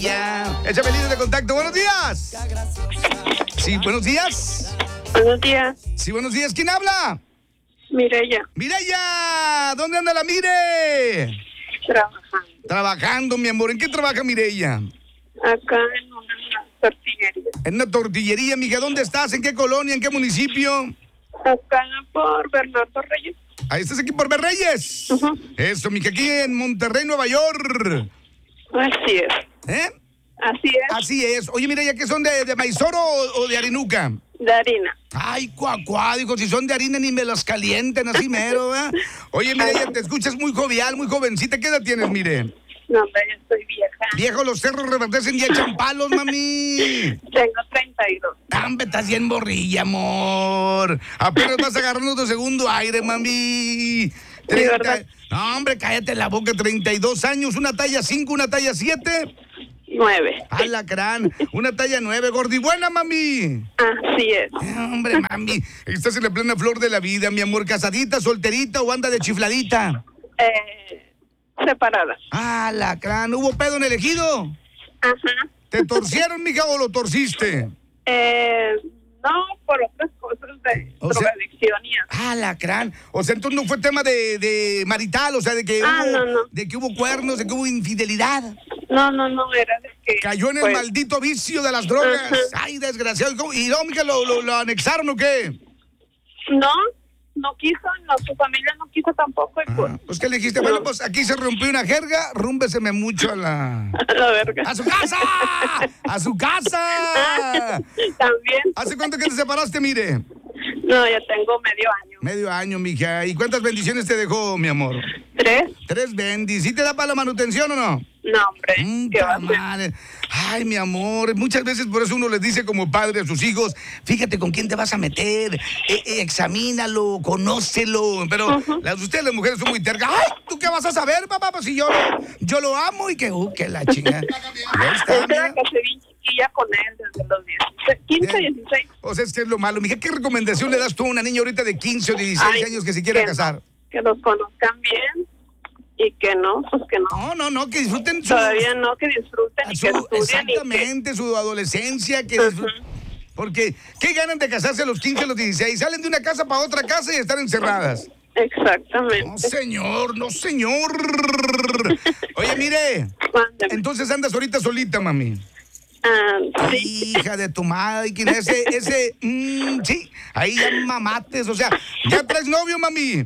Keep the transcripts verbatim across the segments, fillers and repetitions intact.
Mireya. Échame líder de contacto. ¡Buenos días! Sí, buenos días. Buenos días. Sí, buenos días. ¿Quién habla? Mireya. Mireya, ¿dónde anda la Mire? Trabajando. Trabajando, mi amor. ¿En qué trabaja Mireya? Acá en una tortillería. En una tortillería, mija. ¿Dónde estás? ¿En qué colonia? ¿En qué municipio? Acá por Bernardo Reyes. Ahí estás aquí por Berreyes. Uh-huh. Eso, mija, aquí en Monterrey, Nueva York. Así es. ¿Eh? Así es. Así es. Oye, Mireya, ¿qué son de, de maizoro o, o de harinuca? De harina. Ay, cuacuá, dijo, si son de harina ni me las calienten, así mero, ¿eh? Oye, Mireya, te escuchas muy jovial, muy jovencita. ¿Qué edad tienes, mire? No, hombre, yo estoy vieja. Viejo, los cerros reverdecen y echan palos, mami. Tengo treinta y dos. Tambe, estás bien borrilla, amor. Apenas vas agarrando tu segundo aire, mami. treinta... ¿verdad? No, hombre, cállate la boca, treinta y dos años, una talla cinco, una talla siete. Nueve. Alacrán, una talla nueve, gordibuena, mami. Así es. Eh, hombre, mami, estás en la plena flor de la vida, mi amor. ¿Casadita, solterita o anda de chifladita? Eh, separada. Alacrán, ¿hubo pedo en el ejido? Ajá. ¿Te torcieron, mija, o lo torciste? Eh, no, por otras cosas de O sea- drogadicción y así. Alacrán. O sea, entonces no fue tema de, de marital, o sea, de que, Ah, hubo, no, no. de que hubo cuernos, de que hubo infidelidad. No, no, no, era de que... Cayó en el pues, maldito vicio de las drogas. Ajá. Ay, desgraciado. ¿Y cómo- ¿Y no, mija, lo, lo, lo anexaron o qué? No, no quiso, no, su familia no quiso tampoco y pues... Ah, pues que le dijiste, bueno, pues aquí se rompió una jerga, rúmbeseme mucho a la... A la verga. ¡A su casa! ¡A su casa! También. ¿Hace cuánto que te separaste, mire? No, ya tengo medio año. Medio año, mija. ¿Y cuántas bendiciones te dejó, mi amor? ¿Tres? Tres bendis. ¿Sí te da para la manutención o no? No, hombre. ¿Qué va a Puta hacer? madre. Ay, mi amor, muchas veces por eso uno les dice como padre a sus hijos, fíjate con quién te vas a meter, eh, eh, examínalo, conócelo, pero Ujú. las ustedes las mujeres son muy tercas. Ay, ¿tú qué vas a saber, papá? Pues si yo lo, yo lo amo y que, uh, que la chinga. Y ahí está, Esa mira. era que se vi chiquilla con él desde los dieciséis, quince, Bien. dieciséis. O sea, es que es lo malo. Mija, ¿qué recomendación le das tú a una niña ahorita de quince o dieciséis Ay, años que se quiera que no, casar? Que los conozcan bien y que no, pues que no. No, no, no, que disfruten su... Todavía no, que disfruten y su- que estudien y que... exactamente, su adolescencia, que Ujú. disfruten. Porque, ¿qué ganan de casarse a los quince, a los dieciséis? Salen de una casa para otra casa y están encerradas. Exactamente. No, señor, no, señor. Oye, mire, Mándame. entonces andas ahorita solita, mami. Ah, sí. Hija de tu madre, ¿quién es ese, ese, mm, sí, ahí ya mamates, o sea, ¿ya traes novio, mami?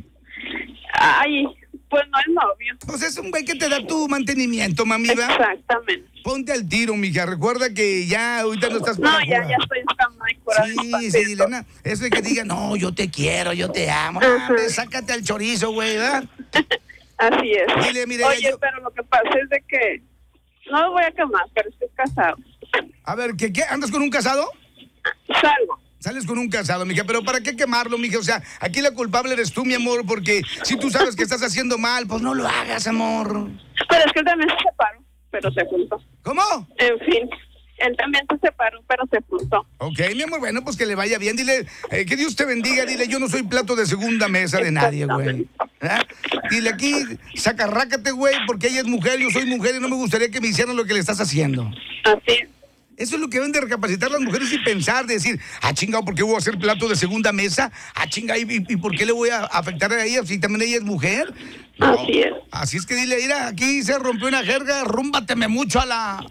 Ay, pues no es novio. Pues es un güey que te da tu mantenimiento, mami, ¿va? Exactamente. Ponte al tiro, mija, recuerda que ya ahorita no estás No, para ya, jugar. ya estoy en cama y fuera de Sí, sí, papel. Elena, eso de que diga, no, yo te quiero, yo te amo. Ajá. Hombre, sácate al chorizo, güey, ¿verdad? Así es. Dile, mire, Oye, yo- pero lo que pasa es de que no lo voy a quemar, pero estoy casado. A ver, ¿qué, qué? ¿Andas con un casado? Salgo. Sales con un casado, mija, pero ¿para qué quemarlo, mija? O sea, aquí la culpable eres tú, mi amor, porque si tú sabes que estás haciendo mal, pues no lo hagas, amor. Pero es que él también se separó, pero se juntó. ¿Cómo? En fin, él también se separó, pero se juntó. Ok, mi amor, bueno, pues que le vaya bien. Dile, eh, que Dios te bendiga. Dile, yo no soy plato de segunda mesa de nadie, güey. ¿Ah? Dile aquí, sacarrácate, güey, porque ella es mujer, yo soy mujer y no me gustaría que me hicieran lo que le estás haciendo. Así es. Eso es lo que deben de recapacitar las mujeres y pensar, de decir, ah, chingado, ¿por qué voy a hacer plato de segunda mesa? Ah, chingado, ¿y, y por qué le voy a afectar a ella si también ella es mujer? No. Así es. Así es que dile, mira, aquí se rompió una jerga, rúmbateme mucho a la...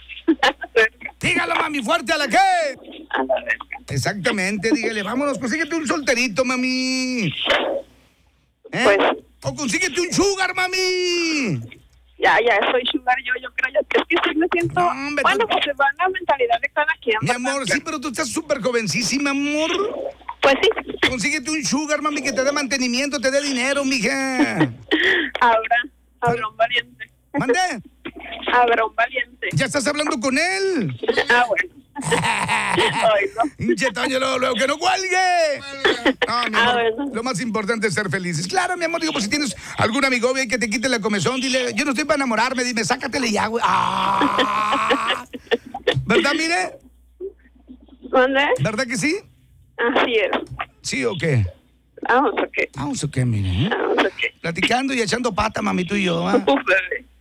Dígalo, mami, fuerte a la que... A la verga. Exactamente, dígale, vámonos, consíguete un solterito, mami. ¿Eh? Pues- O consíguete un sugar, mami. Ya, ya soy sugar yo, yo creo, yo es que sí me siento... No, hombre, bueno, tú- pues se va la mentalidad de cada quien. Mi ¿verdad? amor, sí, pero tú estás súper jovencísima, amor. Pues sí. Consíguete un sugar, mami, que te dé mantenimiento, te dé dinero, mija. Habrá, habrá un valiente. ¿Mande? Habrá un valiente. ¿Ya estás hablando con él? Ah, bueno. Oigo. Hinche Toño, luego, luego, que no cuelgue. No, mi Ah, amor, bueno. lo más importante es ser felices. Claro, mi amor, digo, pues si tienes algún amigo y que te quite la comezón, dile, yo no estoy para enamorarme, dime, sácatele ya, güey. Ah. ¿Verdad, mire? ¿Dónde? ¿Verdad que sí? Así es. ¿Sí o qué? Vamos, ok. Vamos o qué, mire. ¿eh? Vamos, ok. Platicando y echando pata, mami, tú y yo, ¿ah? Uf, bebé.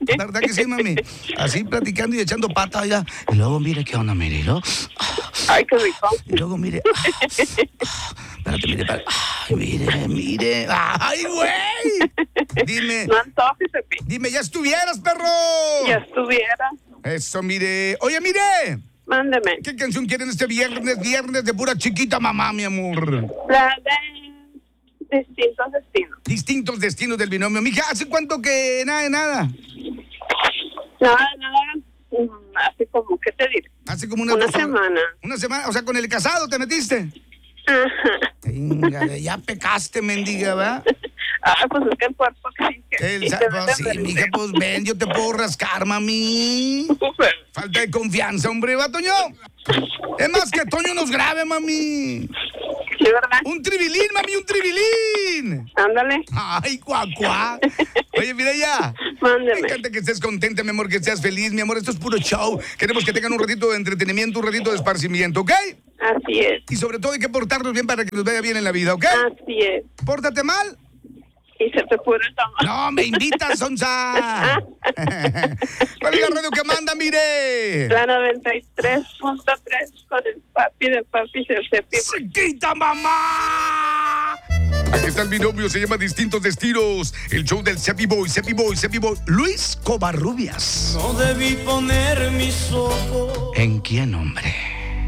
¿Verdad que sí, mami? Así platicando y echando pata allá. Y luego, mire, ¿qué onda, mire? Y luego, Ay, qué rico. y luego mire. ah, ah, espérate, mire, espérate. Ay, mire, mire. ¡Ay, güey! Dime, No antojes, Pepe. dime, ya estuvieras, perro. Ya estuviera. Eso, mire. Oye, mire. Mándeme. ¿Qué canción quieren este viernes? Viernes de pura chiquita mamá, mi amor. La de distintos destinos. Distintos destinos del binomio. Mija, ¿hace cuánto que nada de nada? Nada, nada. mm, Hace como, ¿qué te diré? Hace como una, Una dos- semana. Una semana, o sea, con el casado te metiste. Ajá. Venga, ya pecaste, mendiga, ¿va? Ah, pues es que el cuerpo que que- El y sa- te pues, mete sí, en mija, pues ven, yo te puedo rascar, mami. Súper. Falta de confianza, hombre, ¿va, Toño? Es más que Toño nos grabe, mami. Sí, ¿verdad? Un tribilín, mami, un tribilín. Ándale. Ay, cuá, cuá. Oye, mira ya. Me Mándeme. encanta que estés contenta, mi amor, que seas feliz, mi amor. Esto es puro show. Queremos que tengan un ratito de entretenimiento, un ratito de esparcimiento, ¿ok? Así es. Y sobre todo hay que portarnos bien para que nos vaya bien en la vida, ¿ok? Así es. Pórtate mal. Y se te pudre el tamal. No, me invitas, Sonsa. ¿Cuál es la radio que manda, mire? La noventa y tres punto tres con el papi de papi Cepi. ¡Chiquita, mamá! Aquí está el binomio, se llama Distintos Destinos. El show del Cepi Boy, Cepi Boy, Cepi Boy. Luis Covarrubias. No debí poner mis ojos ¿En quién, hombre?